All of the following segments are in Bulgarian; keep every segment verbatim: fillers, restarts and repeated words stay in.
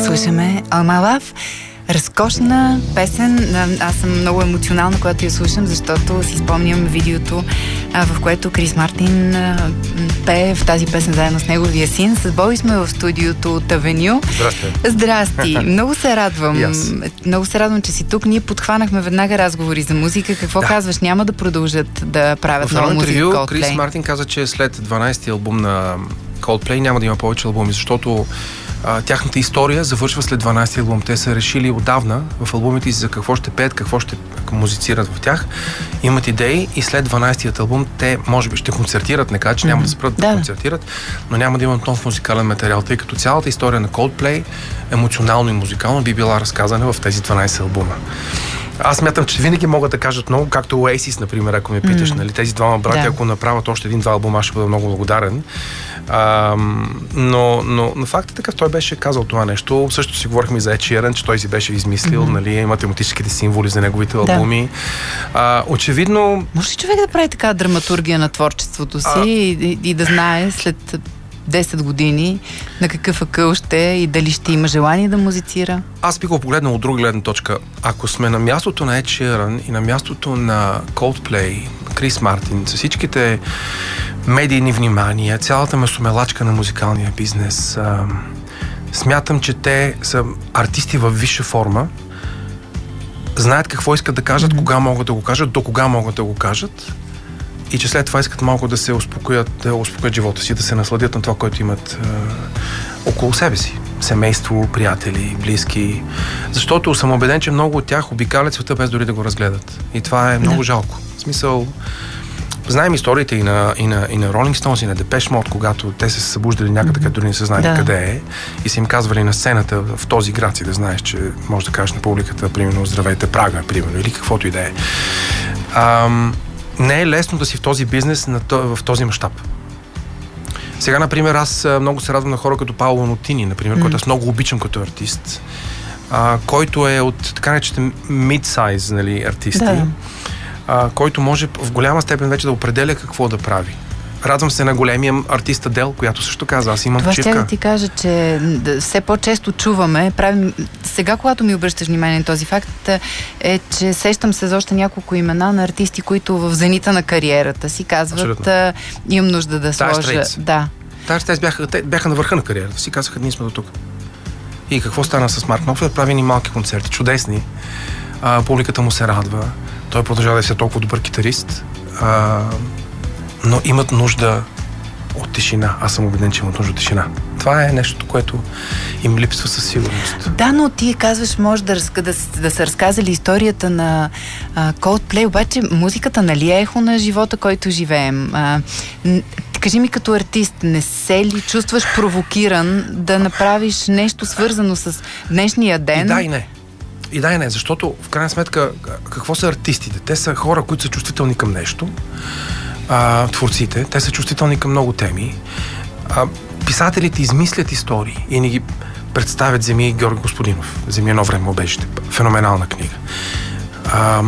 слушаме All My Love. Разкошна песен. Аз съм много емоционална, когато я слушам, защото си спомням видеото, в което Крис Мартин пее в тази песен заедно с неговия син. С Боби сме в студиото от Авеню. Здрасти. Здрасти. Много се радвам. Yes. Много се радвам, че си тук. Ние подхванахме веднага разговори за музика. Какво да. казваш? Няма да продължат да правят нова музика Coldplay? Крис Мартин каза, че след дванайсети албум на Coldplay няма да има повече албуми, защото а, тяхната история завършва след дванайсети албум. Те са решили отдавна в албумите си за какво ще пеят, какво ще музицират в тях. Имат идеи и след дванайсетият албум те може би ще концертират, не кажа, че mm-hmm. няма да спрат да. да концертират, но няма да имат нов музикален материал, тъй като цялата история на Coldplay емоционално и музикално би била разказана в тези дванайсет албума. Аз смятам, че винаги могат да кажат много, както Oasis, например, ако ме питаш, mm. нали, тези двама брати, да. ако направят още един-два албума, ще бъда много благодарен. А, но, но, но факт е такъв, той беше казал това нещо. Също си говорихме и за Ед Ширън, че той си беше измислил, mm-hmm. нали, математическите символи за неговите албуми. Да. А, очевидно... Може ли човек да прави така драматургия на творчеството си а... и, и да знае след десет години на какъв акъл ще и дали ще има желание да музицира? Аз би го погледнал от друга гледна точка. Ако сме на мястото на Ед Ширън и на мястото на Coldplay, Крис Мартин, с всичките медийни внимания, цялата месомелачка на музикалния бизнес, а, смятам, че те са артисти във висша форма, знаят какво искат да кажат, mm-hmm. кога могат да го кажат, до кога могат да го кажат, и че след това искат малко да се успокоят, да успокоят живота си, да се насладят на това, което имат е, около себе си. Семейство, приятели, близки. Защото съм убеден, че много от тях обикалят света без дори да го разгледат. И това е много да. жалко. В смисъл, знаем историите и на, и на, и на Rolling Stones, и на Depeche Mode, когато те се събуждали някъде, където дори не се знае да. къде е, и са им казвали на сцената в този град си да знаеш, че може да кажеш на публиката, примерно, здравейте, Прага, примерно, или каквото и да е. Ам... Не е лесно да си в този бизнес на, в този мащаб. Сега, например, аз много се радвам на хора като Паоло Нутини, например, mm. който аз много обичам като артист, а, който е от така наречените mid-size, нали, артисти, да. а, който може в голяма степен вече да определя какво да прави. Радвам се на големия артист Адел, която също каза, аз имам чирка. Това ще да ти кажа, че все по-често чуваме, правим, сега когато ми обръщаш внимание на този факт, е, че сещам се за още няколко имена на артисти, които в зенита на кариерата си казват, а, имам нужда да сложа... Да. Тая Стрейц бяха, бяха на върха на кариерата си, казаха, ние сме до тук. И какво стана с Марк Knopfler? Прави ни малки концерти, чудесни. А, публиката му се радва. Той продължава да е толкова добър китарист. А, но имат нужда от тишина. Аз съм убеден, че имат нужда от тишина. Това е нещото, което им липсва със сигурност. Да, но ти казваш, може да, да, да са разказали историята на а, Coldplay, обаче музиката нали е ехо на живота, който живеем. А, кажи ми като артист, не се ли чувстваш провокиран да направиш нещо свързано с днешния ден? И да, и не. И да, и не, защото в крайна сметка какво са артистите? Те са хора, които са чувствителни към нещо. А, творците, те са чувствителни към много теми. А, писателите измислят истории и ни ги представят. Земи Георги Господинов. Земи едно време обежите. Феноменална книга. А,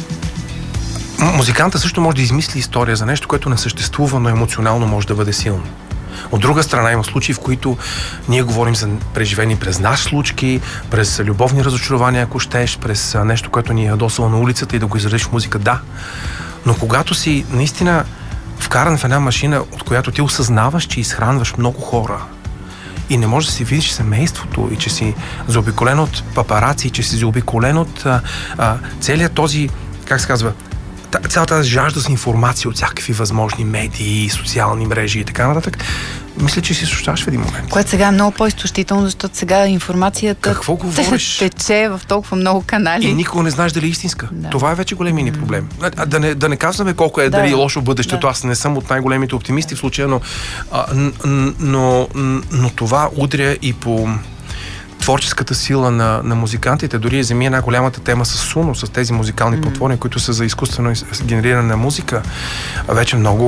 музиканта също може да измисли история за нещо, което не съществува, но емоционално може да бъде силно. От друга страна има случаи, в които ние говорим за преживени през наш случки, през любовни разочарования, ако щеш, през нещо, което ни е ядосало на улицата и да го изразиш в музика. Да. Но когато си наистина вкаран в една машина, от която ти осъзнаваш, че изхранваш много хора и не можеш да си видиш семейството и че си заобиколен от папараци, и че си заобиколен от а, а, целият този, как се казва, цялата тази жажда с информация от всякакви възможни медии, социални мрежи и така нататък, мисля, че си изтощаваш в един момент. Което сега е много по-изтощително, защото сега информацията какво говориш? Тече в толкова много канали. И никога не знаеш дали е истинска. Да. Това е вече големия ни проблем. А, да, не, да не казваме колко е да. дали е лошо бъдещето. Да. Аз не съм от най-големите оптимисти в случая, но, а, но, но, но това удря и по творческата сила на, на музикантите. Дори земи една голямата тема с Суно, с тези музикални mm-hmm. платформи, които са за изкуствено генериране на музика. Вече много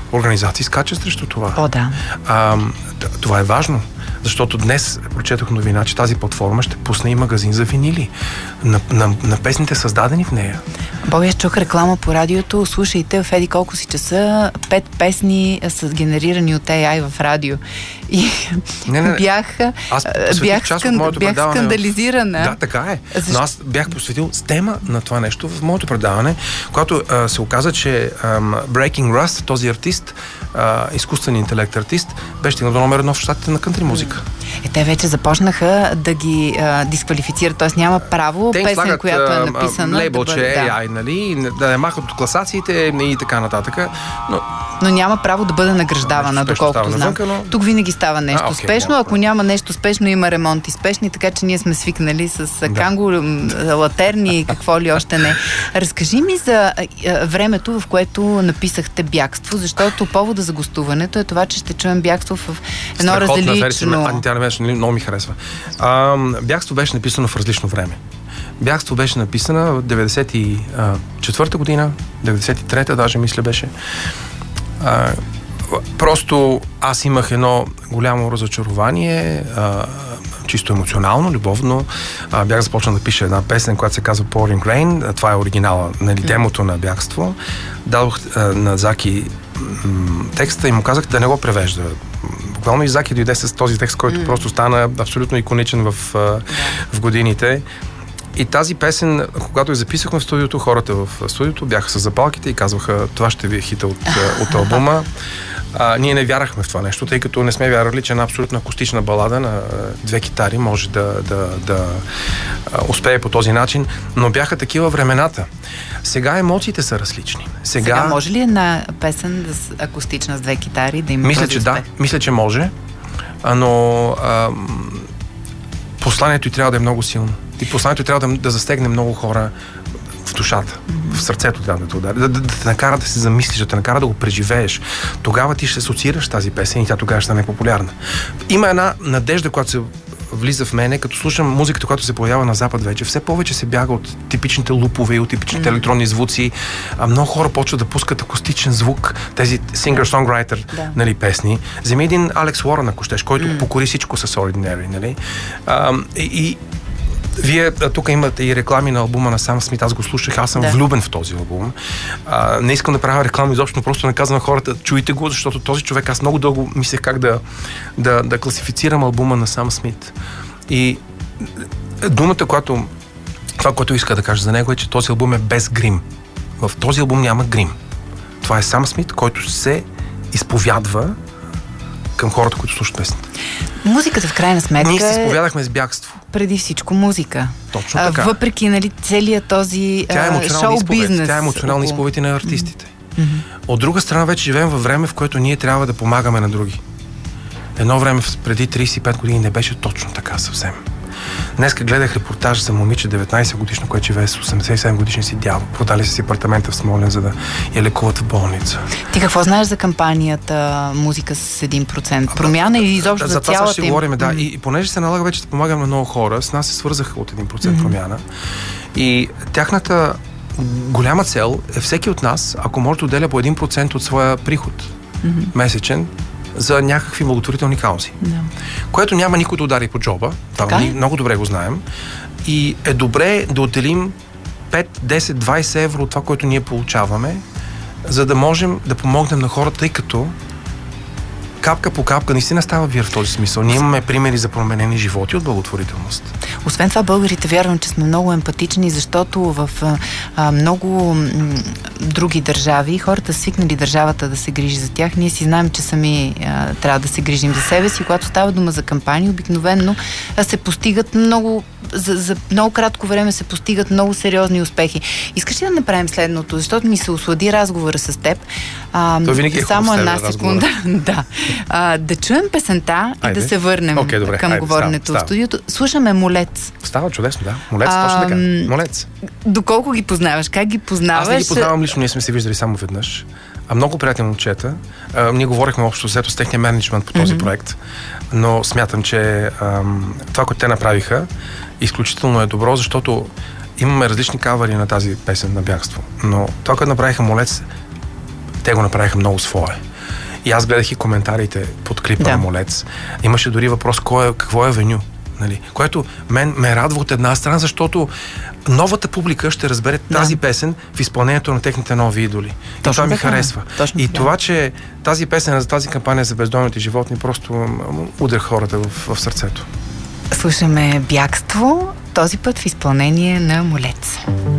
организации скачат срещу това. О, да. А, това е важно, защото днес прочетох новина, че тази платформа ще пусне и магазин за винили на, на, на песните, създадени в нея. Боби, чух реклама по радиото, слушайте в еди колко си часа, пет песни са генерирани от Ей Ай в радио. И не, не, бях, аз бях, част скан, от бях скандализирана. Да, така е. Защо? Но аз бях посветил с тема на това нещо в моето предаване, когато а, се оказа, че ам, Breaking Rust, този артист, а, изкуствен интелект артист, беше стигнал до номер едно в щатите на кънтри музика. Е, те вече започнаха да ги а, дисквалифицират, т.е. няма право те песен, слагат, която е написана. Лейбъл, да че бъде, е Ей Ай, нали, да я махат от класациите и така нататък. Но, но няма право да бъде награждавана, доколкото знам. Навънка, но... Тук винаги става нещо а, okay, спешно, няма. Ако няма нещо спешно, има ремонти спешни, така че ние сме свикнали с да. канго, латерни и какво ли още не. Разкажи ми за а, времето, в което написахте Бягство, защото повода за гостуването е това, че ще чуем Бягство в едно Страхотна различно... версия, тя беше, много ми харесва. А, Бягство беше написано в различно време. Бягство беше написана в деветдесет и четвърта година, деветдесет и трета даже мисля беше. А, просто аз имах едно голямо разочарование, а, чисто емоционално, любовно. А, бях започнал да пиша една песен, която се казва Pouring Rain. Това е оригинала, нали, демото на Бягство. Дадох а, на Заки м- текста и му казах да не го превежда. Буквално и Заки дойде с този текст, който mm. просто стана абсолютно иконичен в, а, в годините. И тази песен, когато я записахме в студиото, хората в студиото бяха с запалките и казваха, това ще ви е хита от, от албума. А, ние не вярахме в това нещо, тъй като не сме вярвали, че една абсолютно акустична балада на две китари може да, да, да успее по този начин, но бяха такива времената. Сега емоциите са различни. Сега, Сега може ли една песен акустична с две китари да има мисля, този че успех? да, мисля, че може, но а, посланието й трябва да е много силно. И посланието трябва да, да застегне много хора в душата, mm-hmm. в сърцето трябва да те удари, да, да, да те накара да се замислиш, да те накара да го преживееш. Тогава ти ще асоциираш тази песен и тя тогава ще стане популярна. Има една надежда, която се влиза в мене, като слушам музиката, която се появява на Запад вече. Все повече се бяга от типичните лупове и от типичните mm-hmm. електронни звуци. А много хора почват да пускат акустичен звук, тези singer-songwriter да. нали, песни. Вземи един Алекс Уорън, ако щеш, който mm-hmm. покори всичко с Ordinary. Нали? А, и Вие тук имате и реклами на албума на Сам Смит. Аз го слушах, аз съм да. влюбен в този албум. А, не искам да правя реклама изобщо, просто не казвам на хората, чуйте го, защото този човек, аз много дълго мислех как да, да, да класифицирам албума на Сам Смит. И думата, която това, което иска да кажа за него е, че този албум е без грим. В този албум няма грим. Това е Сам Смит, който се изповядва към хората, които слушат песните. Музиката в крайна сметка Ние се изповядахме с бягство. Преди всичко музика. Точно така. А, въпреки, нали, целият този шоу-бизнес. Тя е емоционална изповед и на артистите. Mm-hmm. От друга страна вече живеем във време, в което ние трябва да помагаме на други. Едно време преди трийсет и пет години не беше точно така съвсем. Днеска гледах репортаж за момиче деветнайсет годишно, което живее с осемдесет и седем годишни си дядо. Продали си апартамента в Смолян, за да я лекуват в болница. Ти какво знаеш за кампанията Музика с един процент? Промяна или изобщо за, за цялата им? За това ще им... говорим, да. Mm-hmm. И, и понеже се налага вече да помагам на много хора, с нас се свързаха от един процент mm-hmm. промяна. И тяхната голяма цел е всеки от нас, ако може да отделя по един процент от своя приход mm-hmm. месечен, за някакви благотворителни каузи. Да. Което няма никой да удари по джоба. Това ние много добре го знаем. И е добре да отделим пет, десет, двайсет евро от това, което ние получаваме, за да можем да помогнем на хората, тъй като капка по капка наистина става вир в този смисъл. Ние имаме примери за променени животи от благотворителност. Освен това, българите вярвам, че сме много емпатични, защото в а, много м, други държави хората свикнали държавата да се грижи за тях. Ние си знаем, че сами а, трябва да се грижим за себе си. Когато става дума за кампании, обикновено а, се постигат много за, за много кратко време се постигат много сериозни успехи. Искаш ли да направим следното? Защото ми се ослади разговора с теб. А, То винаги е само една секунда. Да. А, да чуем песента Айде. И да се върнем okay, добре. към Айде, говоренето става, в студиото. Слушаме Молец. Става чудесно, да. Молец, а, точно така. Молец. Доколко ги познаваш? Как ги познаваш? Аз не ги познавам лично, ние сме се виждали само веднъж. А много приятни момчета. А, ние говорихме общо взето с техния менеджмент по този mm-hmm. проект, но смятам, че ам, това, което те направиха, изключително е добро, защото имаме различни кавари на тази песен на Бягство. Но това, което направиха Молец, те го направиха много свое. И аз гледах и коментарите под клипа да. на Молец. Имаше дори въпрос кой е, какво е Веню. Нали? Което мен ме радва от една страна, защото новата публика ще разбере да. тази песен в изпълнението на техните нови идоли. Точно и това ми така. харесва. Точно и така. това, че тази песен за тази кампания за бездомните животни просто удря хората в, в сърцето. Слушаме Бягство, този път в изпълнение на Молец.